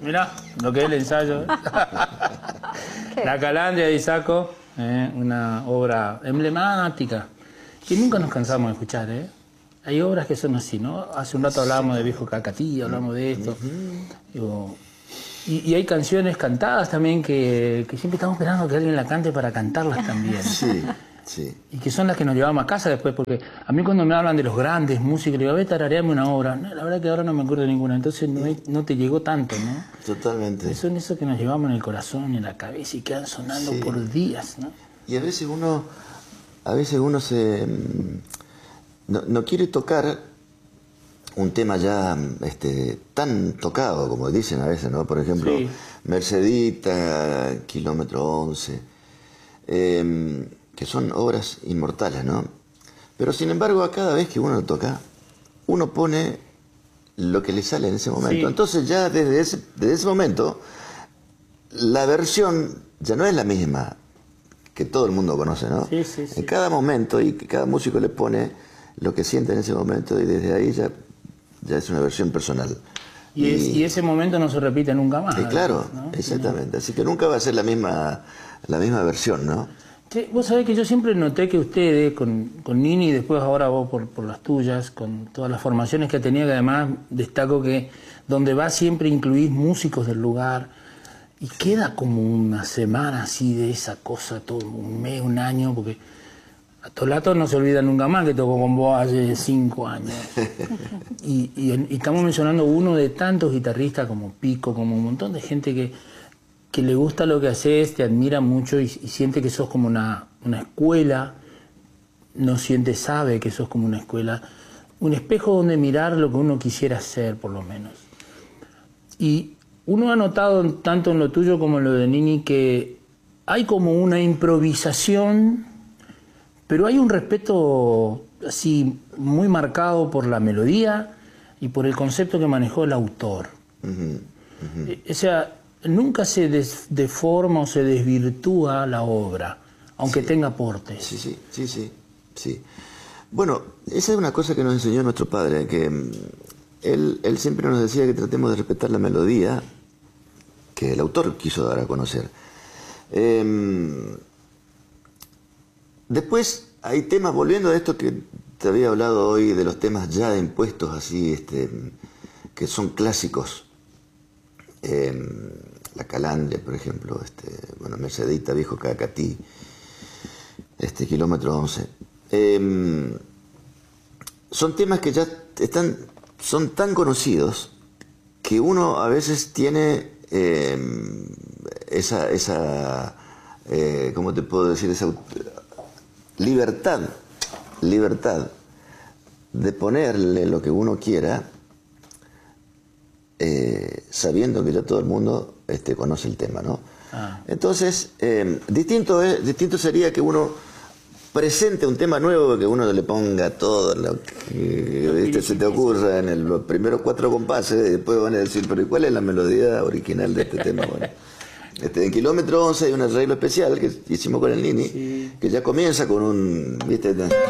Mirá, lo que es el ensayo. La Calandria de Isacco, una obra emblemática que nunca nos cansamos de escuchar, ¿eh? Hay obras que son así, ¿no? Hace un rato hablábamos de Viejo Cacatí, hablamos de esto. Digo, y hay canciones cantadas también que siempre estamos esperando que alguien la cante para cantarlas también. Sí, sí. Y que son las que nos llevamos a casa después, porque a mí cuando me hablan de los grandes músicos, le digo, a ver, tarareame una obra. No, la verdad que ahora no me acuerdo de ninguna, entonces no te llegó tanto, ¿no? Totalmente. Son esos que nos llevamos en el corazón y en la cabeza y quedan sonando por días, ¿no? Y a veces uno se... No quiere tocar un tema ya tan tocado, como dicen a veces, ¿no? Por ejemplo, Mercedita, Kilómetro 11, que son obras inmortales, ¿no? Pero sin embargo, a cada vez que uno lo toca, uno pone lo que le sale en ese momento. Sí. Entonces ya desde ese momento, la versión ya no es la misma que todo el mundo conoce, ¿no? Sí, sí, sí. En cada momento, y que cada músico le pone lo que siente en ese momento, y desde ahí ya es una versión personal. Y ese momento no se repite nunca más. Claro, ¿no? exactamente. Así que nunca va a ser la misma versión, ¿no? Sí, vos sabés que yo siempre noté que ustedes, con Nini y después ahora vos por las tuyas, con todas las formaciones que ha tenido, que además destaco que donde va siempre incluís músicos del lugar, y queda como una semana así de esa cosa, todo un mes, un año, porque a Tolato no se olvida nunca más que tocó con vos hace 5 años. y estamos mencionando uno de tantos guitarristas como Pico, como un montón de gente que le gusta lo que haces, te admira mucho y siente que sos como una escuela, sabe que sos como una escuela, un espejo donde mirar lo que uno quisiera ser, por lo menos. Y uno ha notado, tanto en lo tuyo como en lo de Nini, que hay como una improvisación, pero hay un respeto así muy marcado por la melodía y por el concepto que manejó el autor. O sea, nunca se deforma o se desvirtúa la obra, aunque tenga aportes. Sí. Bueno, esa es una cosa que nos enseñó nuestro padre, que él siempre nos decía que tratemos de respetar la melodía que el autor quiso dar a conocer. Después hay temas, volviendo a esto que te había hablado hoy, de los temas ya impuestos así, que son clásicos. La Calandria, por ejemplo, bueno, Mercedita, Viejo Cacatí, Kilómetro 11. Son temas que ya son tan conocidos que uno a veces tiene ¿cómo te puedo decir? Esa libertad de ponerle lo que uno quiera, sabiendo que ya todo el mundo conoce el tema, ¿no? Entonces, distinto sería que uno presente un tema nuevo, que uno le ponga todo lo que se te ocurra en los primeros 4 compases, y después van a decir, pero ¿cuál es la melodía original de este tema? Bueno, en Kilómetro 11 hay un arreglo especial que hicimos con el Nini, que ya comienza con un... ¿viste?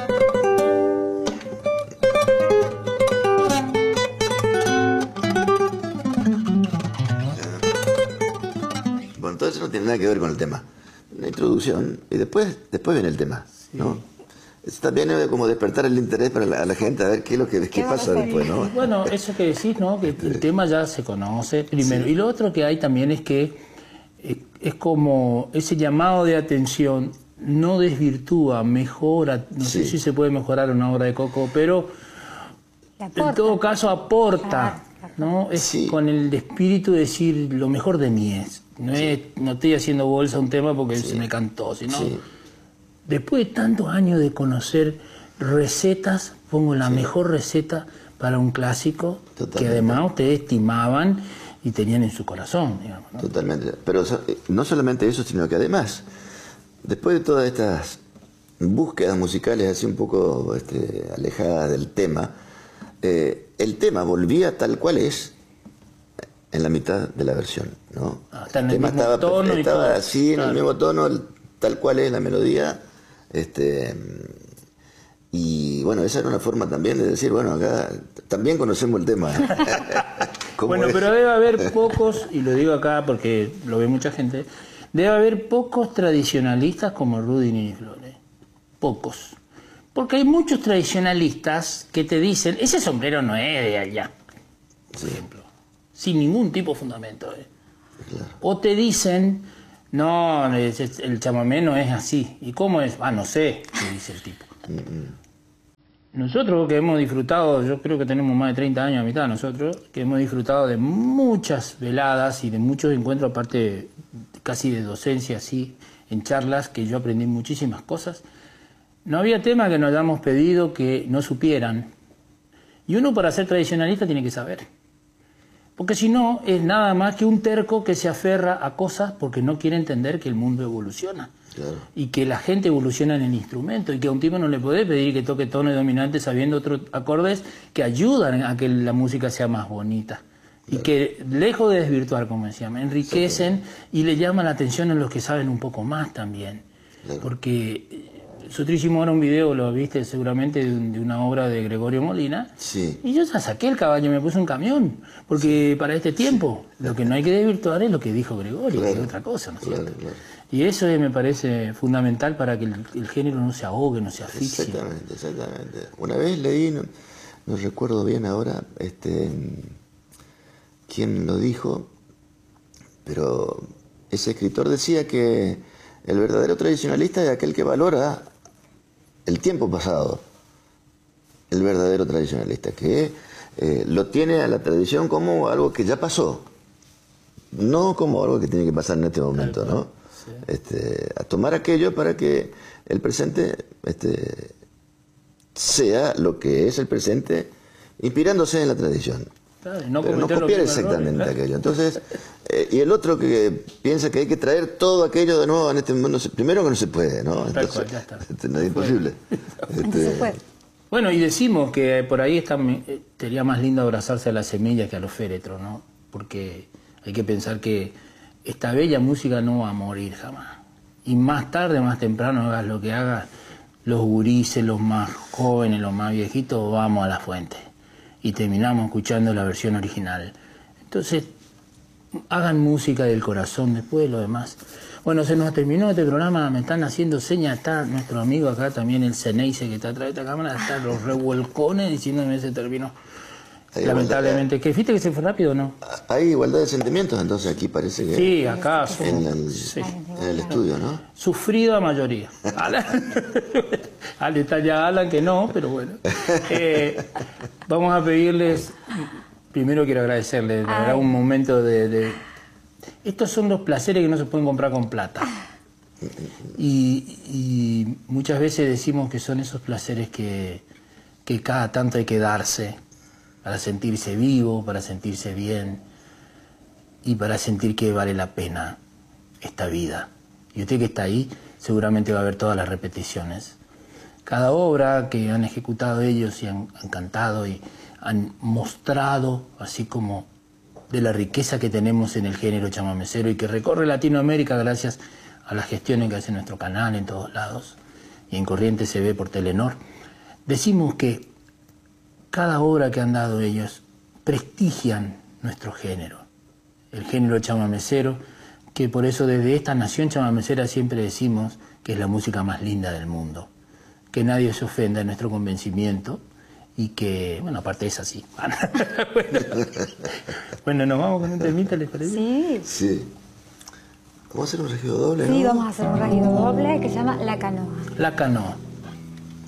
Bueno, entonces no tiene nada que ver con el tema. Una introducción y después viene el tema, ¿no? Es también como despertar el interés para la gente, a ver qué es lo qué pasa después, ¿no? Bueno, eso que decís, ¿no? Que el tema ya se conoce primero. Y lo otro que hay también es que es como ese llamado de atención no desvirtúa, mejora, no sé si se puede mejorar una obra de Coco, pero en todo caso aporta, ¿no? Es con el espíritu de decir lo mejor de mí es. No estoy haciendo bolsa a un tema porque se me cantó, sino después de tantos años de conocer recetas, pongo la mejor receta para un clásico que además ustedes estimaban y tenían en su corazón, digamos, ¿no? Totalmente. Pero no solamente eso, sino que además, después de todas estas búsquedas musicales así un poco alejadas del tema, el tema volvía tal cual es en la mitad de la versión, ¿no? Está en el mismo tono y todo. Estaba así, en el mismo tono, tal cual es la melodía. Y bueno, esa era una forma también de decir, bueno, acá también conocemos el tema. Bueno, pero debe haber pocos, y lo digo acá porque lo ve mucha gente, debe haber pocos tradicionalistas como Rudy Nini Flores. Pocos. Porque hay muchos tradicionalistas que te dicen, ese sombrero no es de allá, por ejemplo, sin ningún tipo de fundamento. Claro. O te dicen, no, el chamamé no es así. ¿Y cómo es? Ah, no sé, te dice el tipo. Nosotros que hemos disfrutado, yo creo que tenemos más de 30 años a mitad nosotros, que hemos disfrutado de muchas veladas y de muchos encuentros, aparte casi de docencia, así, en charlas, que yo aprendí muchísimas cosas. No había tema que nos hayamos pedido que no supieran. Y uno para ser tradicionalista tiene que saber. Porque si no, es nada más que un terco que se aferra a cosas porque no quiere entender que el mundo evoluciona. Claro. Y que la gente evoluciona en el instrumento. Y que a un tipo no le podés pedir que toque tono dominante sabiendo otros acordes que ayudan a que la música sea más bonita. Claro. Y que, lejos de desvirtuar, como decíamos, enriquecen y le llaman la atención a los que saben un poco más también. Claro. Porque nosotros hicimos ahora un video, lo viste seguramente, de una obra de Gregorio Molina. Sí. Y yo ya saqué el caballo y me puse un camión. Porque para este tiempo, lo que no hay que desvirtuar es lo que dijo Gregorio, claro, que es otra cosa, ¿no es cierto? Claro. Y eso me parece fundamental para que el género no se ahogue, no se asfixie. Exactamente, exactamente. Una vez leí, no recuerdo bien ahora, quién lo dijo, pero ese escritor decía que el verdadero tradicionalista es aquel que valora el tiempo pasado. El verdadero tradicionalista, que lo tiene a la tradición como algo que ya pasó, no como algo que tiene que pasar en este momento, ¿no? Sí. A tomar aquello para que el presente sea lo que es el presente, inspirándose en la tradición. Claro, pero no copiar exactamente aquello. Entonces, y el otro que piensa que hay que traer todo aquello de nuevo en este mundo, primero que no se puede, ¿no? Entonces, ya está. No es imposible. Bueno, y decimos que por ahí sería más lindo abrazarse a las semillas que a los féretros, ¿no? Porque hay que pensar que esta bella música no va a morir jamás. Y más tarde, más temprano, hagas lo que hagas, los gurises, los más jóvenes, los más viejitos, vamos a la fuente. Y terminamos escuchando la versión original. Entonces, hagan música del corazón, después de lo demás. Bueno, se nos terminó este programa, me están haciendo señas, está nuestro amigo acá también, el Ceneice, que está atrás de esta cámara, están los revolcones diciéndome que se terminó. Lamentablemente, ¿que viste que se fue rápido o no? Hay igualdad de sentimientos, entonces aquí parece que... Sí, acá... En el estudio, ¿no? Sufrido a mayoría. Alan, está ya Alan que no, pero bueno. Vamos a pedirles... Primero quiero agradecerles, la verdad, un momento de... Estos son los placeres que no se pueden comprar con plata. Y muchas veces decimos que son esos placeres que cada tanto hay que darse para sentirse vivo, para sentirse bien y para sentir que vale la pena esta vida. Y usted que está ahí seguramente va a ver todas las repeticiones. Cada obra que han ejecutado ellos y han cantado y han mostrado, así como de la riqueza que tenemos en el género chamamecero y que recorre Latinoamérica gracias a las gestiones que hace nuestro canal en todos lados, y en Corrientes se ve por Telenor. Decimos que cada obra que han dado ellos prestigian nuestro género, el género chamamecero, que por eso desde esta nación chamamecera siempre decimos que es la música más linda del mundo, que nadie se ofenda en nuestro convencimiento y que, bueno, aparte es así. Bueno, nos vamos con un temita, ¿les parece? Sí. Sí. Vamos a hacer un regido doble, ¿no? Sí, vamos a hacer un regido doble que se llama La Canoa. La Canoa.